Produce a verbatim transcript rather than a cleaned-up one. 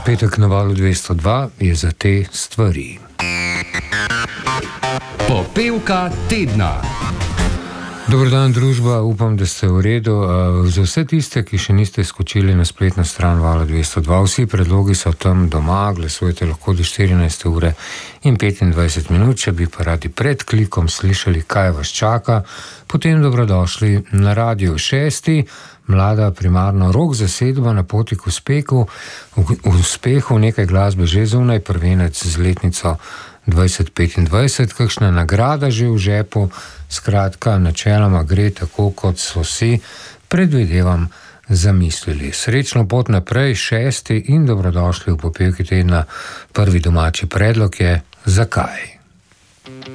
Petek na valu dvesto dva je za te stvari. Popevka tedna. Dober dan, družba, upam, da ste v redu. Za vse tiste, ki še niste skočili na spletno stran vala dvesto dva, vsi predlogi so tam doma, glasujete lahko do štirinajste ure in petindvajset minut, če bi pa radi pred klikom slišali, kaj vas čaka, potem dobrodošli na Radio šesti, mlada primarno rock zasedba na poti k uspehu, v uspehu nekaj glasbe že zunaj, prvenec z letnico dvajset petindvajset, kakšna nagrada že v žepu, skratka, načeloma gre tako, kot so si, predvidevam, zamislili. Srečno pot naprej, šesti in dobrodošli v popevki tedna. Prvi domači predlog je Zakaj?